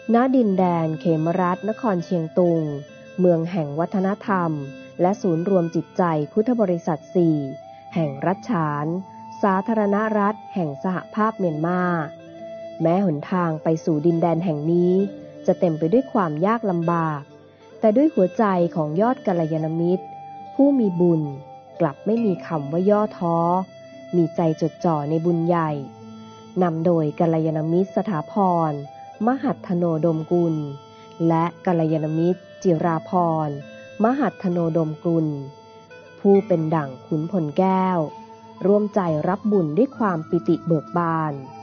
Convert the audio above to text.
ณดินแดนเขมรัฐนครเชียงตุงเมืองแห่งวัฒนธรรมและศูนย์รวมจิตใจพุทธบริษัท4แห่งรัฐฉานสาธารณรัฐแห่งสหภาพเมียนมาแม้หนทางไปสู่ดินแดนแห่งนี้จะเต็มไปด้วยความยากลำบากแต่ด้วยหัวใจของยอดกัลยาณมิตรผู้มีบุญกลับไม่มีคำว่าย่อท้อมีใจจดจ่อในบุญใหญ่นำโดยกัลยาณมิตรสถาพรมหัทธโนดมกุลและกัลยาณมิตรจิราพรมหัทธโนดมกุลผู้เป็นดั่งขุนพลแก้วร่วมใจรับบุญด้วยความปิติเบิกบาน